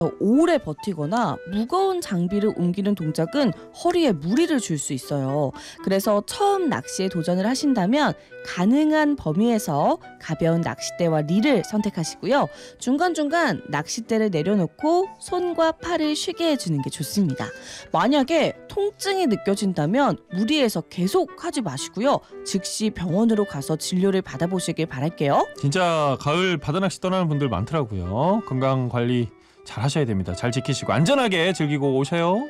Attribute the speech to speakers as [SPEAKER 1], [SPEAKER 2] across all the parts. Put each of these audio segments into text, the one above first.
[SPEAKER 1] 오래 버티거나 무거운 장비를 옮기는 동작은 허리에 무리를 줄 수 있어요. 그래서 처음 낚시에 도전을 하신다면 가능한 범위에서 가벼운 낚싯대와 릴을 선택하시고요. 중간중간 낚싯대를 내려놓고 손과 팔을 쉬게 해주는 게 좋습니다. 만약에 통증이 느껴진다면 무리해서 계속 하지 마시고요. 즉시 병원으로 가서 진료를 받아보시길 바랄게요.
[SPEAKER 2] 진짜 가을 바다낚시 떠나는 분들 많더라고요. 건강관리 잘 하셔야 됩니다. 잘 지키시고 안전하게 즐기고 오세요.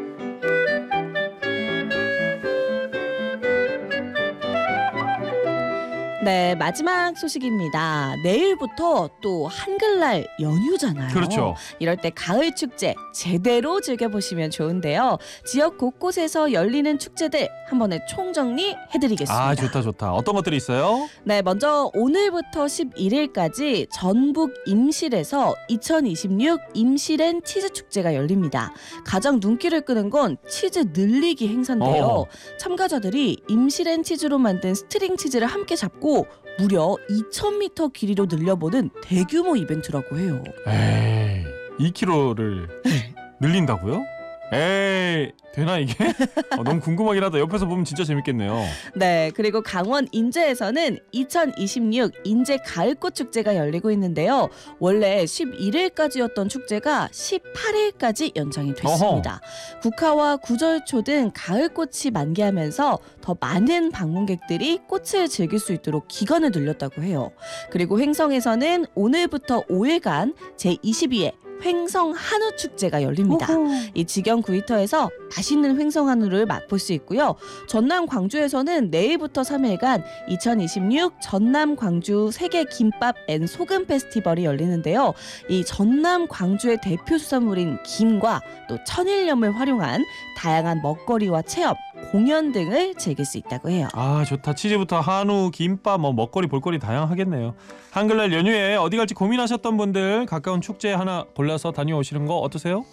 [SPEAKER 1] 네, 마지막 소식입니다. 내일부터 또 한글날 연휴잖아요.
[SPEAKER 2] 그렇죠.
[SPEAKER 1] 이럴 때 가을 축제 제대로 즐겨보시면 좋은데요. 지역 곳곳에서 열리는 축제들 한 번에 총정리해드리겠습니다.
[SPEAKER 2] 아, 좋다. 어떤 것들이 있어요?
[SPEAKER 1] 네, 먼저 오늘부터 11일까지 전북 임실에서 2026 임실앤 치즈 축제가 열립니다. 가장 눈길을 끄는 건 치즈 늘리기 행사인데요. 참가자들이 임실앤 치즈로 만든 스트링 치즈를 함께 잡고 무려 2,000m 길이로 늘려보는 대규모 이벤트라고 해요.
[SPEAKER 2] 에이, 2kg를 늘린다고요? 에이, 되나 이게? 너무 궁금하긴 하다. 옆에서 보면 진짜 재밌겠네요.
[SPEAKER 1] 네, 그리고 강원 인제에서는 2026 인제 가을꽃 축제가 열리고 있는데요. 원래 11일까지였던 축제가 18일까지 연장이 됐습니다. 국화와 구절초 등 가을꽃이 만개하면서 더 많은 방문객들이 꽃을 즐길 수 있도록 기간을 늘렸다고 해요. 그리고 횡성에서는 오늘부터 5일간 제22회 횡성 한우 축제가 열립니다. 이 직영 구이터에서 맛있는 횡성 한우를 맛볼 수 있고요. 전남 광주에서는 내일부터 3일간 2026 전남 광주 세계 김밥 앤 소금 페스티벌이 열리는데요. 이 전남 광주의 대표 수산물인 김과 또 천일염을 활용한 다양한 먹거리와 체험, 공연 등을 즐길 수 있다고 해요.
[SPEAKER 2] 아, 좋다. 치즈부터 한우, 김밥, 먹거리, 볼거리 다양하겠네요. 한글날 연휴에 어디 갈지 고민하셨던 분들 가까운 축제 하나 골라서 다녀오시는 거 어떠세요?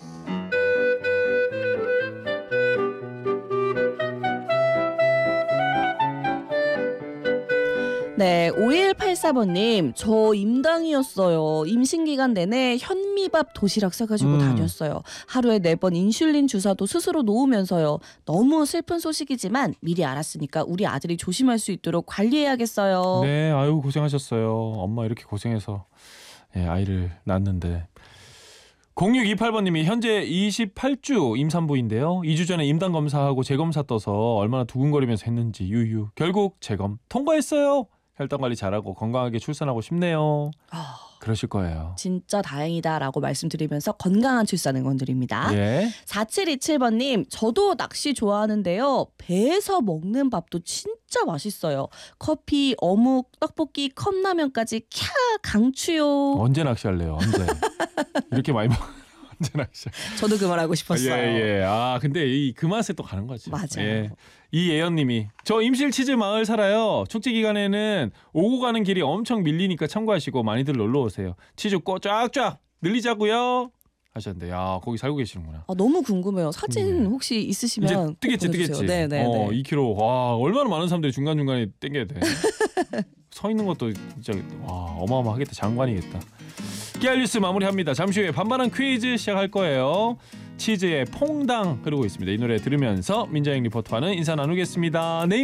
[SPEAKER 1] 네, 5184번님, 저 임당이었어요. 임신기간 내내 현미밥 도시락 싸가지고 다녔어요. 하루에 4번 인슐린 주사도 스스로 놓으면서요. 너무 슬픈 소식이지만 미리 알았으니까 우리 아들이 조심할 수 있도록 관리해야겠어요.
[SPEAKER 2] 네, 아유 고생하셨어요. 엄마 이렇게 고생해서 아이를 낳았는데. 0628번님이 현재 28주 임산부인데요. 2주 전에 임당 검사하고 재검사 떠서 얼마나 두근거리면서 했는지 유유. 결국 재검 통과했어요. 혈당관리 잘하고 건강하게 출산하고 싶네요. 그러실 거예요.
[SPEAKER 1] 진짜 다행이다라고 말씀드리면서 건강한 출산 응원드립니다.
[SPEAKER 2] 예.
[SPEAKER 1] 4727번님, 저도 낚시 좋아하는데요. 배에서 먹는 밥도 진짜 맛있어요. 커피, 어묵, 떡볶이, 컵라면까지 캬 강추요.
[SPEAKER 2] 언제 낚시할래요? 언제? 이렇게 많이 언제 낚시?
[SPEAKER 1] 저도 그 말 하고 싶었어요.
[SPEAKER 2] 예. 아, 근데 그 맛에 또 가는 거지.
[SPEAKER 1] 맞아요.
[SPEAKER 2] 예. 이예연님이 저 임실 치즈 마을 살아요. 축제 기간에는 오고 가는 길이 엄청 밀리니까 참고하시고 많이들 놀러 오세요. 치즈 꼬 쫙쫙 늘리자고요. 하셨는데, 야 거기 살고 계시는구나.
[SPEAKER 1] 너무 궁금해요. 사진 혹시 있으시면
[SPEAKER 2] 이제 뜨겠지.
[SPEAKER 1] 네.
[SPEAKER 2] 2kg. 와, 얼마나 많은 사람들이 중간 중간에 땡겨야 돼. 서 있는 것도 진짜 어마어마하겠다. 장관이겠다. 깨알뉴스 마무리합니다. 잠시 후에 반반한 퀴즈 시작할 거예요. 치즈의 퐁당 흐르고 있습니다. 이 노래 들으면서 민자영 리포터와는 인사 나누겠습니다. 내일